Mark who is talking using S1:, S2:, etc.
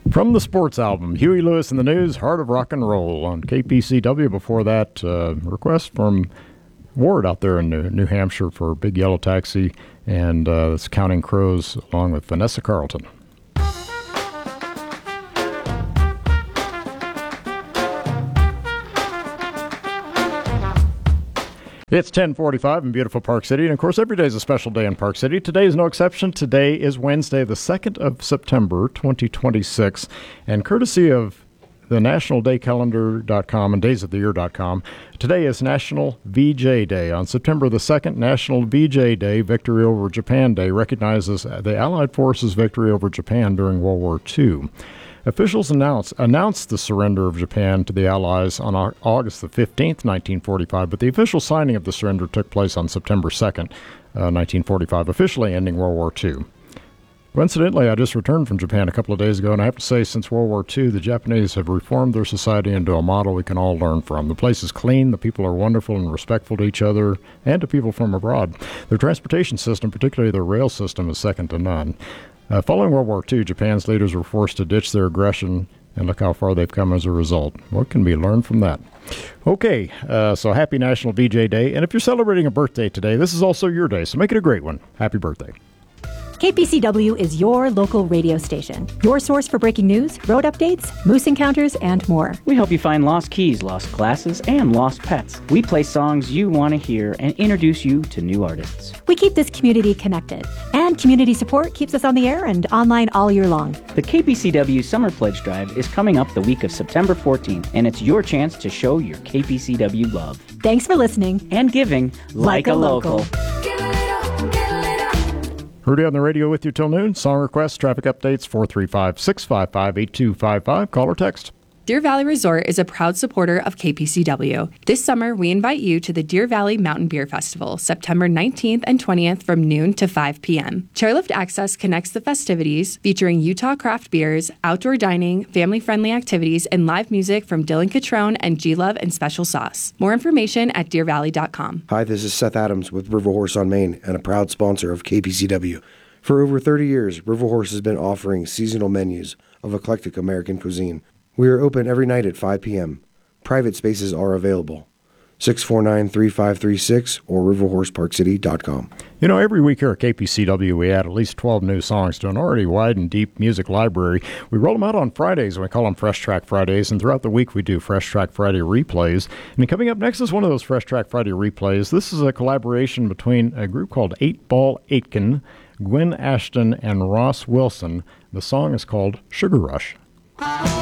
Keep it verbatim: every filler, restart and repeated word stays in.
S1: From the sports album, Huey Lewis and the News, Heart of Rock and Roll on K P C W. Before that, uh, request from Ward out there in New, New Hampshire for Big Yellow Taxi, and uh, it's Counting Crows along with Vanessa Carlton. It's ten forty-five in beautiful Park City, and of course every day is a special day in Park City. Today is no exception. Today is Wednesday, the second of September, twenty twenty-six, and courtesy of the national day calendar dot com and days of the year dot com, today is National V J Day. On September the second, National V J Day, Victory over Japan Day, recognizes the Allied forces' victory over Japan during World War Two. Officials announced, announced the surrender of Japan to the Allies on August the fifteenth, nineteen forty-five, but the official signing of the surrender took place on September second, uh, nineteen forty-five, officially ending World War Two. Coincidentally, I just returned from Japan a couple of days ago, and I have to say, since World War Two, the Japanese have reformed their society into a model we can all learn from. The place is clean, the people are wonderful and respectful to each other and to people from abroad. Their transportation system, particularly their rail system, is second to none. Uh, following World War Two, Japan's leaders were forced to ditch their aggression, and look how far they've come as a result. What can be learned from that? Okay, uh, so happy National V J Day, and if you're celebrating a birthday today, this is also your day, so make it a great one. Happy birthday.
S2: K P C W is your local radio station. Your source for breaking news, road updates, moose encounters, and more.
S3: We help you find lost keys, lost glasses, and lost pets. We play songs you want to hear and introduce you to new artists.
S2: We keep this community connected. And community support keeps us on the air and online all year long.
S3: The K P C W Summer Pledge Drive is coming up the week of September fourteenth, and it's your chance to show your K P C W love.
S2: Thanks for listening.
S3: And giving like, like a, a local. local.
S1: Rudy on the radio with you till noon. Song requests, traffic updates, four three five, six five five, eight two five five. Call or text.
S4: Deer Valley Resort is a proud supporter of K P C W. This summer, we invite you to the Deer Valley Mountain Beer Festival, September nineteenth and twentieth from noon to five p.m. Chairlift Access connects the festivities, featuring Utah craft beers, outdoor dining, family-friendly activities, and live music from Dylan Catrone and G-Love and Special Sauce. More information at deer valley dot com.
S5: Hi, this is Seth Adams with River Horse on Main and a proud sponsor of K P C W. For over thirty years, River Horse has been offering seasonal menus of eclectic American cuisine. We are open every night at five p.m. Private spaces are available. six four nine, three five three six or river horse park city dot com.
S1: You know, every week here at K P C W, we add at least twelve new songs to an already wide and deep music library. We roll them out on Fridays, and we call them Fresh Track Fridays, and throughout the week we do Fresh Track Friday replays. And coming up next is one of those Fresh Track Friday replays. This is a collaboration between a group called Eight Ball Aitken, Gwen Ashton, and Ross Wilson. The song is called Sugar Rush.